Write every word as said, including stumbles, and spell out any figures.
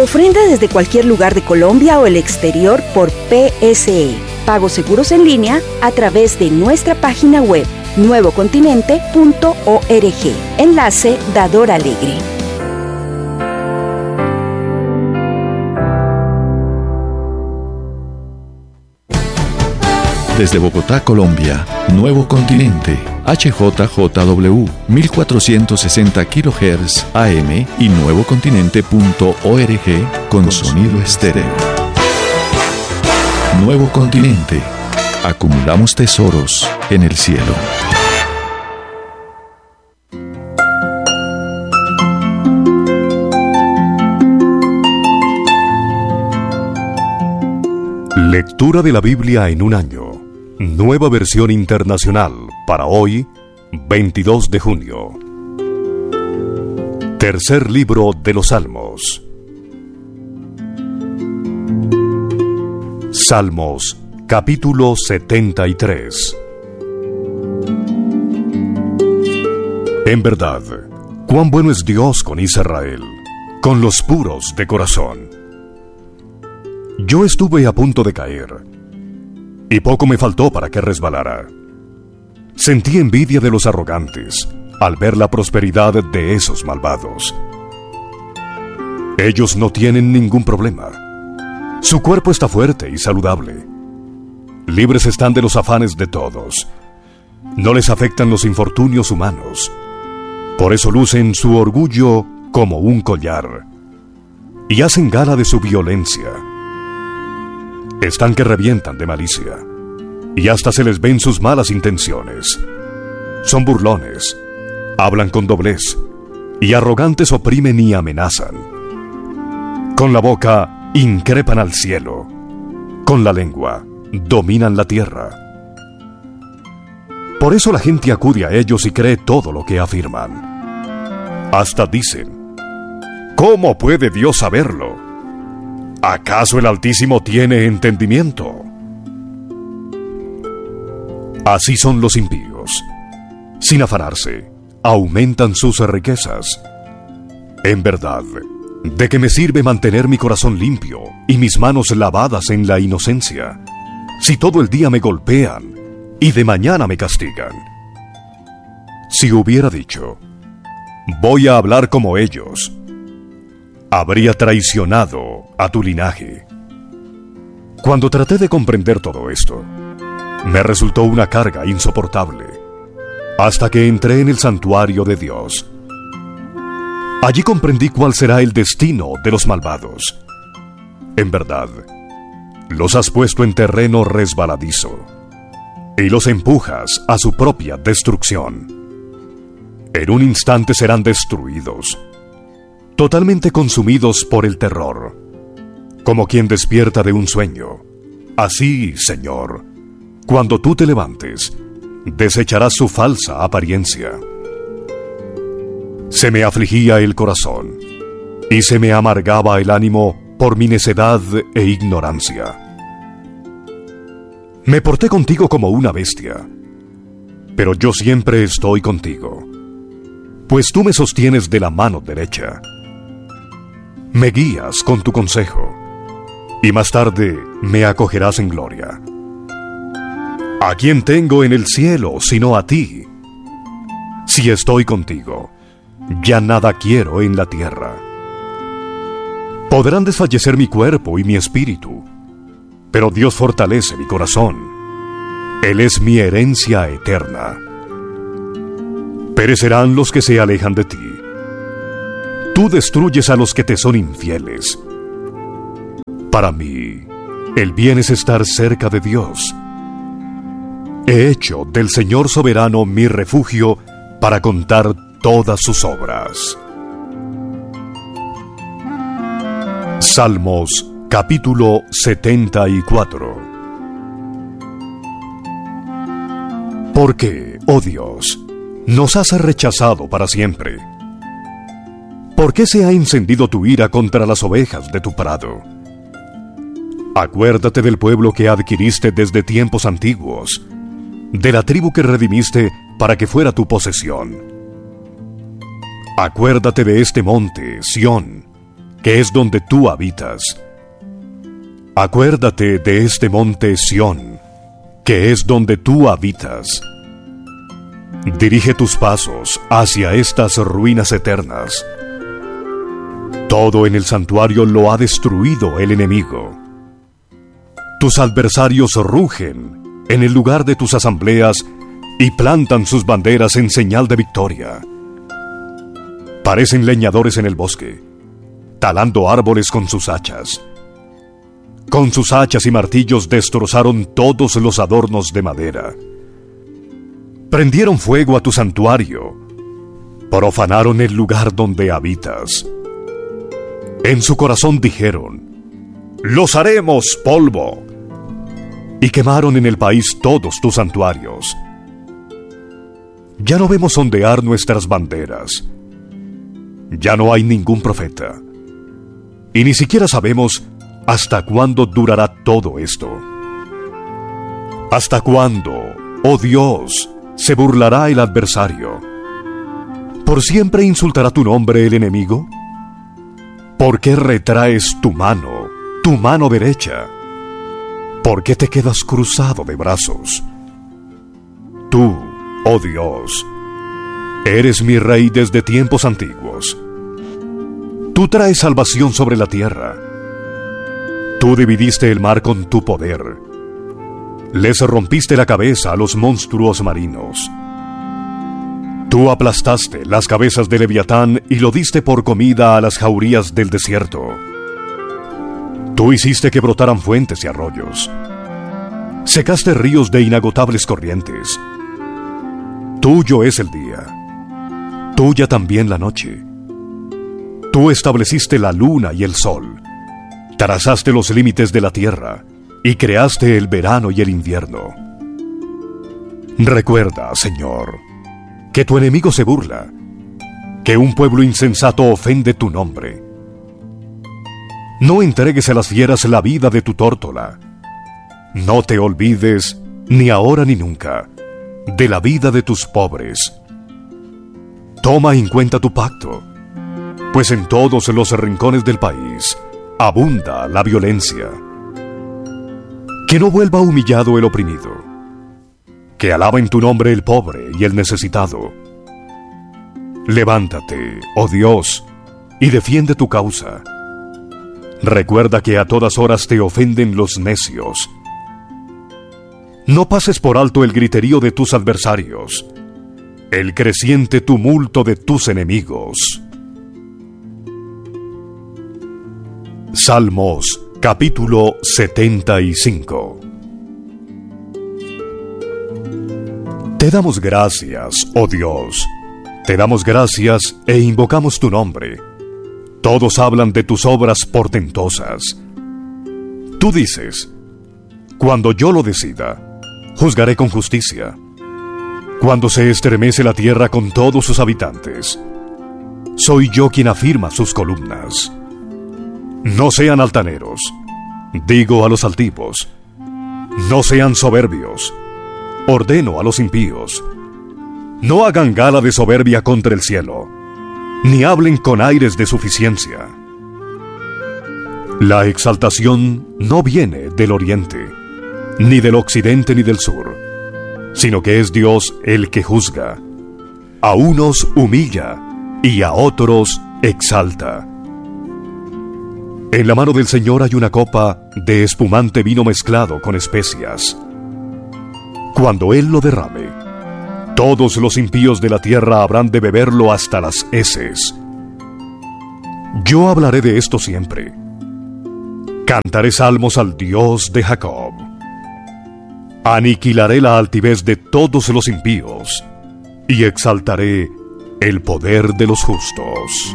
Ofrenda desde cualquier lugar de Colombia o el exterior por P S E. Pagos seguros en línea a través de nuestra página web nuevo continente punto org. Enlace Dador Alegre. Desde Bogotá, Colombia, Nuevo Continente, H J J W, mil cuatrocientos sesenta kilohertz A M y nuevo continente punto org con sonido estéreo. Nuevo Continente. Acumulamos tesoros en el cielo. Lectura de la Biblia en un año. Nueva versión internacional para hoy, veintidós de junio. Tercer libro de los Salmos. Salmos, capítulo setenta y tres. En verdad, cuán bueno es Dios con Israel, con los puros de corazón. Yo estuve a punto de caer, y poco me faltó para que resbalara. Sentí envidia de los arrogantes al ver la prosperidad de esos malvados. Ellos no tienen ningún problema. Su cuerpo está fuerte y saludable. Libres están de los afanes de todos. No les afectan los infortunios humanos. Por eso lucen su orgullo como un collar y hacen gala de su violencia. Están que revientan de malicia, y hasta se les ven sus malas intenciones. Son burlones, hablan con doblez, y arrogantes oprimen y amenazan. Con la boca increpan al cielo, con la lengua dominan la tierra. Por eso la gente acude a ellos y cree todo lo que afirman. Hasta dicen: ¿cómo puede Dios saberlo? ¿Acaso el Altísimo tiene entendimiento? Así son los impíos. Sin afanarse, aumentan sus riquezas. En verdad, ¿de qué me sirve mantener mi corazón limpio y mis manos lavadas en la inocencia, si todo el día me golpean y de mañana me castigan? Si hubiera dicho: voy a hablar como ellos, habría traicionado a tu linaje. Cuando traté de comprender todo esto, me resultó una carga insoportable, hasta que entré en el santuario de Dios. Allí comprendí cuál será el destino de los malvados. En verdad, los has puesto en terreno resbaladizo, y los empujas a su propia destrucción. En un instante serán destruidos, totalmente consumidos por el terror, como quien despierta de un sueño. Así, Señor, cuando tú te levantes, desecharás su falsa apariencia. Se me afligía el corazón, y se me amargaba el ánimo por mi necedad e ignorancia. Me porté contigo como una bestia, pero yo siempre estoy contigo, pues tú me sostienes de la mano derecha. Me guías con tu consejo, y más tarde me acogerás en gloria. ¿A quién tengo en el cielo sino a ti? Si estoy contigo, ya nada quiero en la tierra. Podrán desfallecer mi cuerpo y mi espíritu, pero Dios fortalece mi corazón. Él es mi herencia eterna. Perecerán los que se alejan de ti. Tú destruyes a los que te son infieles. Para mí, el bien es estar cerca de Dios. He hecho del Señor soberano mi refugio para contar todas sus obras. Salmos, capítulo setenta y cuatro. ¿Por qué, oh Dios, nos has rechazado para siempre? ¿Por qué se ha encendido tu ira contra las ovejas de tu prado? Acuérdate del pueblo que adquiriste desde tiempos antiguos, de la tribu que redimiste para que fuera tu posesión. Acuérdate de este monte, Sión, que es donde tú habitas. Acuérdate de este monte Sión, que es donde tú habitas. Dirige tus pasos hacia estas ruinas eternas. Todo en el santuario lo ha destruido el enemigo. Tus adversarios rugen en el lugar de tus asambleas y plantan sus banderas en señal de victoria. Parecen leñadores en el bosque, talando árboles con sus hachas. Con sus hachas y martillos destrozaron todos los adornos de madera. Prendieron fuego a tu santuario, profanaron el lugar donde habitas. En su corazón dijeron: «Los haremos polvo», y quemaron en el país todos tus santuarios. Ya no vemos ondear nuestras banderas. Ya no hay ningún profeta. Y ni siquiera sabemos hasta cuándo durará todo esto. ¿Hasta cuándo, oh Dios, se burlará el adversario? ¿Por siempre insultará tu nombre el enemigo? ¿Por qué retraes tu mano, tu mano derecha? ¿Por qué te quedas cruzado de brazos? Tú, oh Dios, eres mi Rey desde tiempos antiguos. Tú traes salvación sobre la tierra. Tú dividiste el mar con tu poder. Les rompiste la cabeza a los monstruos marinos. Tú aplastaste las cabezas de Leviatán y lo diste por comida a las jaurías del desierto. Tú hiciste que brotaran fuentes y arroyos. Secaste ríos de inagotables corrientes. Tuyo es el día. Tuya también la noche. Tú estableciste la luna y el sol. Trazaste los límites de la tierra y creaste el verano y el invierno. Recuerda, Señor, que tu enemigo se burla, que un pueblo insensato ofende tu nombre. No entregues a las fieras la vida de tu tórtola. No te olvides, ni ahora ni nunca, de la vida de tus pobres. Toma en cuenta tu pacto, pues en todos los rincones del país abunda la violencia. Que no vuelva humillado el oprimido. Que alaba en tu nombre el pobre y el necesitado. Levántate, oh Dios, y defiende tu causa. Recuerda que a todas horas te ofenden los necios. No pases por alto el griterío de tus adversarios, el creciente tumulto de tus enemigos. Salmos, capítulo setenta y cinco. Te damos gracias, oh Dios, te damos gracias e invocamos tu nombre. Todos hablan de tus obras portentosas. Tú dices: cuando yo lo decida, juzgaré con justicia. Cuando se estremece la tierra con todos sus habitantes, soy yo quien afirma sus columnas. No sean altaneros, digo a los altivos. No sean soberbios, ordeno a los impíos. No hagan gala de soberbia contra el cielo, ni hablen con aires de suficiencia. La exaltación no viene del oriente, ni del occidente ni del sur, sino que es Dios el que juzga. A unos humilla y a otros exalta. En la mano del Señor hay una copa de espumante vino mezclado con especias. Cuando Él lo derrame, todos los impíos de la tierra habrán de beberlo hasta las heces. Yo hablaré de esto siempre. Cantaré salmos al Dios de Jacob. Aniquilaré la altivez de todos los impíos y exaltaré el poder de los justos.